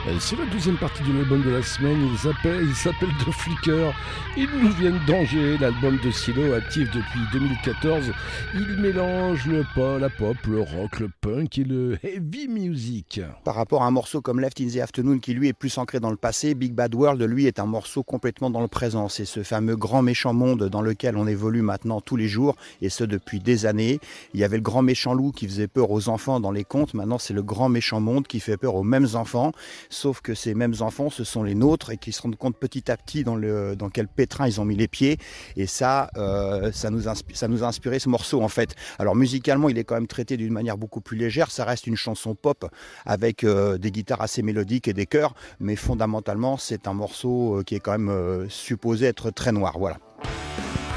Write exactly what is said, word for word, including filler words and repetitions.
Euh, C'est la deuxième partie de l'album de la semaine. Il s'appelle, il s'appelle The Flicker. Ils nous viennent d'Angers, l'album de Silo, actif depuis deux mille quatorze. Il mélange le pop, la pop, le rock, le punk et le heavy music. Par rapport à un morceau comme Left in the Afternoon qui lui est plus ancré dans le passé, Big Bad World lui est un morceau complètement dans le présent. C'est ce fameux grand méchant monde dans lequel on évolue maintenant tous les jours et ce depuis des années. Il y avait le grand méchant loup qui faisait peur aux enfants dans les contes. Maintenant c'est le grand méchant monde qui fait peur aux mêmes enfants. Sauf que ces mêmes enfants, ce sont les nôtres et qui se rendent compte petit à petit dans, le, dans quel pétrin ils ont mis les pieds. Et ça, euh, ça, nous inspi- ça nous a inspiré ce morceau en fait. Alors musicalement, il est quand même traité d'une manière beaucoup plus légère. Ça reste une chanson pop avec euh, des guitares assez mélodiques et des chœurs. Mais fondamentalement, c'est un morceau qui est quand même euh, supposé être très noir. Voilà.